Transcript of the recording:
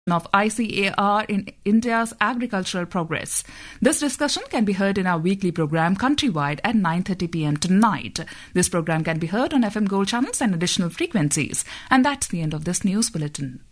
of ICAR in India's agricultural progress. This discussion can be heard in our weekly program Countrywide at 9:30 p.m. tonight. This program can be heard on FM Gold channels and additional frequencies. And that's the end of this news bulletin.